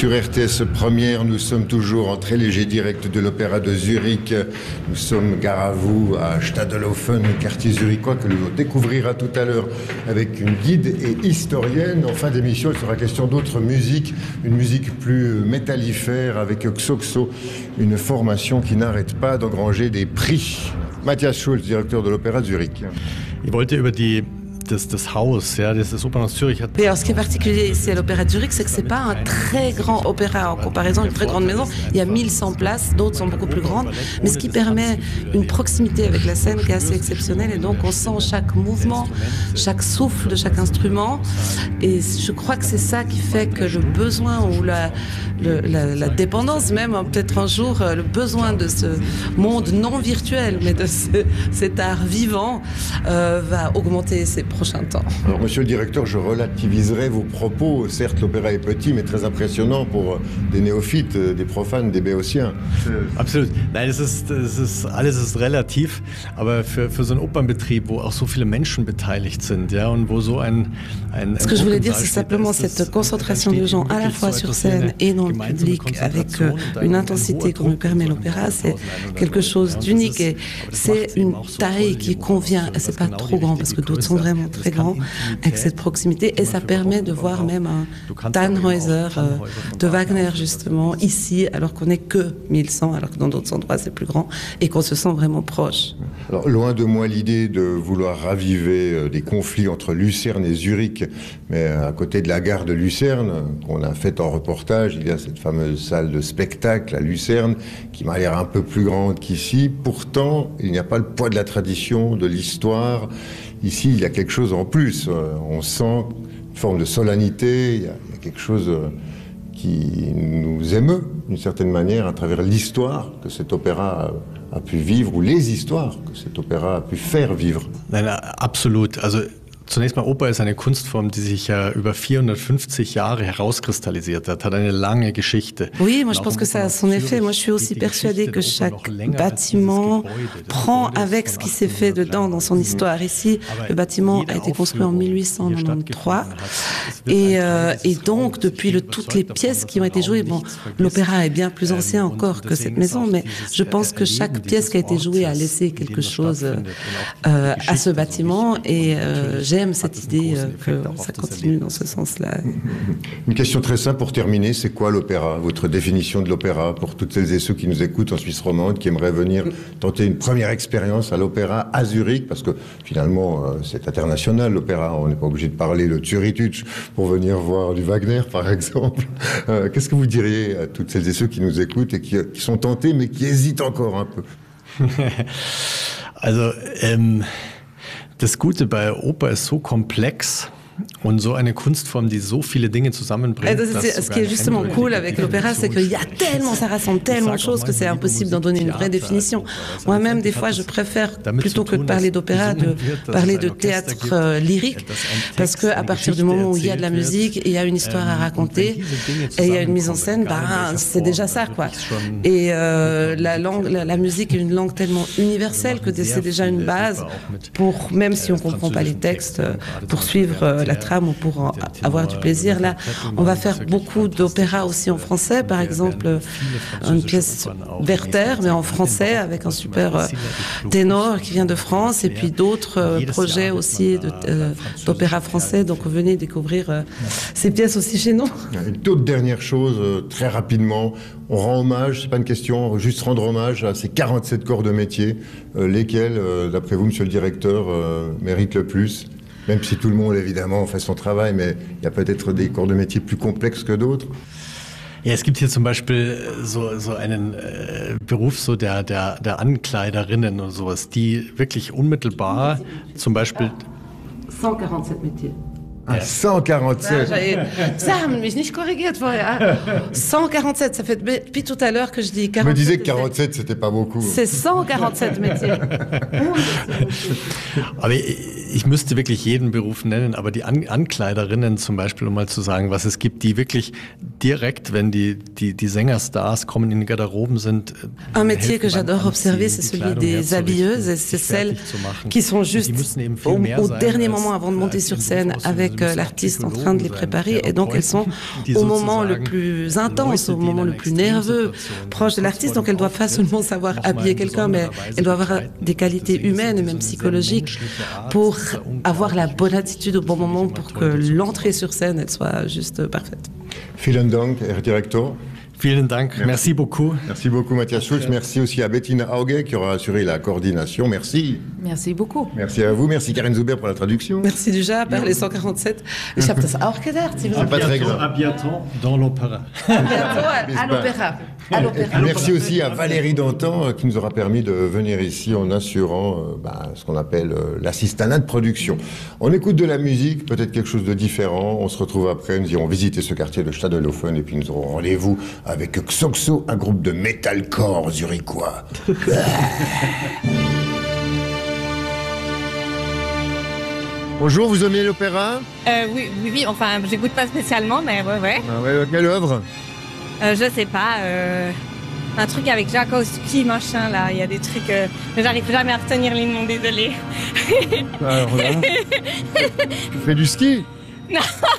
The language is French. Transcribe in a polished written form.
Sur RTS Première, nous sommes toujours en très léger direct de l'Opéra de Zurich. Nous sommes gare à vous à Stadelhofen, quartier zurichois que l'on découvrira tout à l'heure avec une guide et historienne. En fin d'émission, il sera question d'autres musiques, une musique plus métallifère avec Xoxo, une formation qui n'arrête pas d'engranger des prix. Matthias Schulz, directeur de l'Opéra de Zurich. Ich wollte über das Haus, ja, das Opernhaus Zürich. Et alors, ce qui est particulier ici à l'Opéra de Zurich, c'est que c'est pas un très grand opéra en comparaison, une très grande maison. Il y a 1100 places, d'autres sont beaucoup plus grandes, mais ce qui permet une proximité avec la scène qui est assez exceptionnelle. Et donc, on sent chaque mouvement, chaque souffle de chaque instrument. Et je crois que c'est ça qui fait que le besoin ou la dépendance même, peut-être un jour, le besoin de ce monde non virtuel, mais de cet art vivant, va augmenter ces prochains temps. Alors, monsieur le directeur, je relativiserai vos propos. Certes, l'opéra est petit, mais très impressionnant pour des néophytes, des profanes, des béotiens. Absolut. Nein, es ist alles ist relativ, aber für so einen Opernbetrieb, wo auch so viele Menschen beteiligt sind, ja, und wo so ein Ce que je voulais dire, c'est simplement cette concentration de gens à la fois sur scène et dans le public avec une intensité comme le permet l'opéra, c'est quelque chose d'unique et c'est une taille qui convient. C'est pas trop grand parce que d'autres sont vraiment très grand avec cette proximité et ça permet de voir même un Tannhäuser de Wagner justement ici alors qu'on n'est que 1100 alors que dans d'autres endroits c'est plus grand et qu'on se sent vraiment proche. Alors, loin de moi l'idée de vouloir raviver des conflits entre Lucerne et Zurich, mais à côté de la gare de Lucerne qu'on a faite en reportage, il y a cette fameuse salle de spectacle à Lucerne qui m'a l'air un peu plus grande qu'ici. Pourtant, il n'y a pas le poids de la tradition, de l'histoire. Ici, il y a quelque chose en plus. On sent une forme de solennité, il y a quelque chose qui nous émeut d'une certaine manière à travers l'histoire que cet opéra a pu vivre ou les histoires que cet opéra a pu faire vivre. Nein, absolut. Also zunächst mal, Oper ist eine Kunstform, die sich ja über 450 Jahre herauskristallisiert hat eine lange Geschichte. Oui, moi je pense que ça a son effet. Moi je suis aussi persuadée que chaque bâtiment prend avec ce qui s'est fait dedans dans son histoire. Ici, le bâtiment a été construit en 1893 et donc depuis toutes les pièces qui ont été jouées, bon, l'opéra est bien plus ancien encore que cette maison, mais je pense que chaque pièce qui a été jouée a laissé quelque chose à ce bâtiment et j'aime cette idée que ça continue dans ce sens-là. Une question très simple pour terminer, c'est quoi l'opéra? Votre définition de l'opéra pour toutes celles et ceux qui nous écoutent en Suisse romande, qui aimeraient venir tenter une première expérience à l'opéra à Zurich, parce que finalement c'est international l'opéra, on n'est pas obligé de parler de Zürich pour venir voir du Wagner par exemple. Qu'est-ce que vous diriez à toutes celles et ceux qui nous écoutent et qui sont tentés mais qui hésitent encore un peu? Also, das Gute bei Oper ist so komplex und so eine Kunstform, die so viele Dinge zusammenbringt. Ce qui est justement cool avec l'opéra, c'est qu'il y a tellement, ça rassemble tellement de choses que c'est impossible d'en donner une vraie définition. Moi-même, des fois, je préfère, plutôt que de parler d'opéra, de parler de théâtre lyrique, parce que à partir du moment où il y a de la musique, et il y a une histoire à raconter, et il y a une mise en scène, c'est déjà ça, quoi. Et la musique est une langue tellement universelle que c'est déjà une base pour, même si on comprend pas les textes, pour suivre la trame ou pour avoir du plaisir. Là, on va faire beaucoup d'opéra aussi en français, par exemple une pièce Werther, mais en français avec un super ténor qui vient de France, et puis d'autres projets aussi d'opéra français. Donc venez découvrir ces pièces aussi chez nous. Une toute dernière chose, très rapidement, on rend hommage, c'est pas une question, juste rendre hommage à ces 47 corps de métier, lesquels, d'après vous, monsieur le directeur, méritent le plus? Même si tout le monde, évidemment, fait son travail, mais il y a peut-être des corps de métier plus complexes que d'autres. Ja, es gibt hier zum Beispiel so einen Beruf so der Ankleiderinnen und sowas, die wirklich unmittelbar zum Beispiel 147 métiers. 147. Ça mich nicht korrigiert vorher. 147, ça fait depuis tout à l'heure que je dis 47. Je me disais que 47, c'était pas beaucoup. C'est 147 métiers. Aber ich müsste wirklich jeden Beruf nennen, aber die Ankleiderinnen zum Beispiel, um mal zu sagen, was es gibt, die wirklich direkt, wenn die Sängerstars kommen in die Garderoben sind. Un métier que j'adore observer, c'est celui des habilleuses, et c'est celles qui sont juste au dernier moment avant de monter sur scène avec avec l'artiste en train de les préparer. Et donc, elles sont au moment le plus intense, au moment le plus nerveux, proche de l'artiste. Donc, elles doivent pas seulement savoir habiller quelqu'un, mais elles doivent avoir des qualités humaines et même psychologiques pour avoir la bonne attitude au bon moment pour que l'entrée sur scène, elle soit juste parfaite. Vielen Dank, Herr Direktor. Vielen Dank, merci beaucoup. Merci beaucoup Matthias Schulz, merci aussi à Bettina Auge qui aura assuré la coordination, merci. Merci beaucoup. Merci à vous, merci Karen Zuber pour la traduction. Merci déjà, par les 147. Ich habe das auch gedacht. C'est pas très grave. À bientôt dans l'opéra. À bientôt à l'opéra. Merci aussi à Valérie Dantan qui nous aura permis de venir ici en assurant ce qu'on appelle l'assistanat de production. On écoute de la musique, peut-être quelque chose de différent. On se retrouve après, nous irons visiter ce quartier de Stadelhofen et puis nous aurons rendez-vous avec Xoxo, un groupe de metalcore zurichois. Bonjour, vous aimez l'opéra ? Oui, enfin, j'écoute pas spécialement, mais ouais. Ah ouais, quelle œuvre ? Je sais pas, un truc avec Tchaïkovski, machin, là, il y a des trucs, mais j'arrive jamais à retenir les noms, désolé. Alors là, tu fais du ski ? Non,